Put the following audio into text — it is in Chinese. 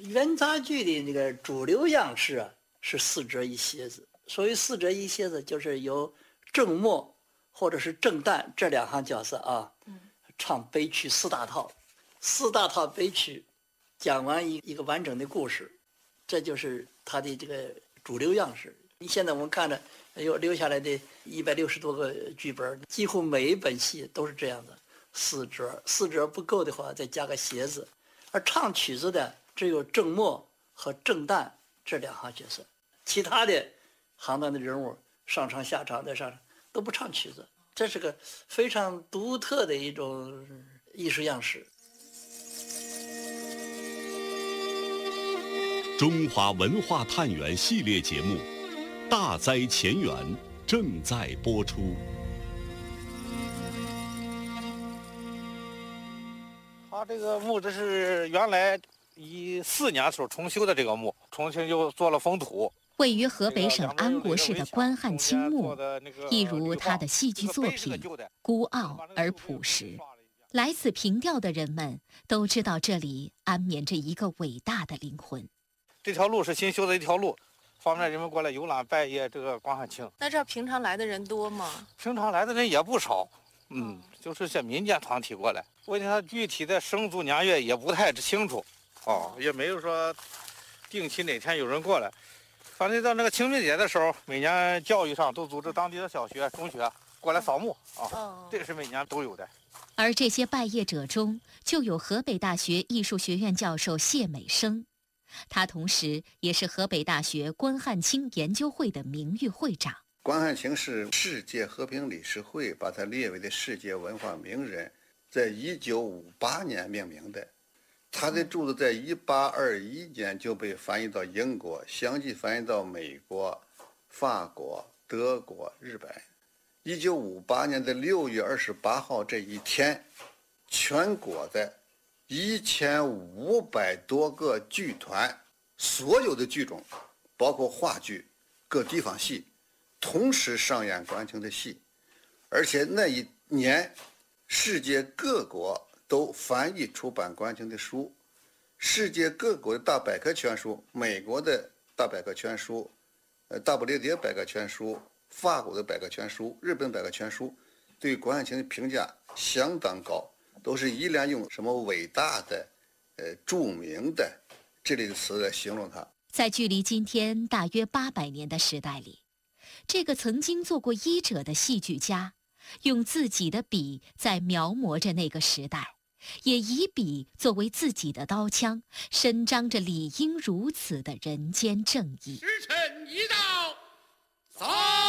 元杂剧的那个主流样式啊，是四折一蝎子。所谓四折一蝎子，就是由正末或者是正旦这两行角色啊，唱悲曲四大套悲曲，讲完一个完整的故事，这就是他的这个主流样式。现在我们看着有留下来的160多个剧本，几乎每一本戏都是这样的，四折不够的话再加个蝎子。而唱曲子的只有正末和正旦这两行角色，其他的行当的人物上场下场再上场都不唱曲子，这是个非常独特的一种艺术样式。 中华文化探源系列节目《大灾前缘》正在播出。 它这个墓，这是原来14年时候重修的这个墓，重新又做了封土。 位于河北省安国市的关汉卿墓，一如他的戏剧作品，孤傲而朴实。来此凭吊的人们都知道，这里安眠着一个伟大的灵魂。 这条路是新修的一条路，方便人们过来游览拜谒这个关汉卿。 那这儿平常来的人多吗？ 平常来的人也不少，就是些民间团体过来。问题他具体的生卒年月也不太清楚，也没有说定期哪天有人过来。反正到那个清明节的时候，每年教育上都组织当地的小学、中学过来扫墓这是每年都有的。 而这些拜谒者中，就有河北大学艺术学院教授谢美生，他同时也是河北大学关汉卿研究会的名誉会长。 关汉卿是世界和平理事会把他列为的世界文化名人，在1958年命名的。他的著作在1821年就被翻译到英国，相继翻译到美国、法国、德国、日本。1958年的6月28号这一天，全国的1500多个剧团，所有的剧种，包括话剧、各地方戏，同时上演关汉卿的戏。而且那一年，世界各国都翻译出版关汉卿的书，世界各国的大百科全书，美国的大百科全书，大不列颠百科全书，法国的百科全书，日本百科全书，对关汉卿的评价相当高，都是依然用什么伟大的、著名的这类的词来形容他。 在距离今天大约800年的时代里，这个曾经做过医者的戏剧家，用自己的笔在描摹着那个时代，也以笔作为自己的刀枪，伸张着理应如此的人间正义。 时辰已到，走。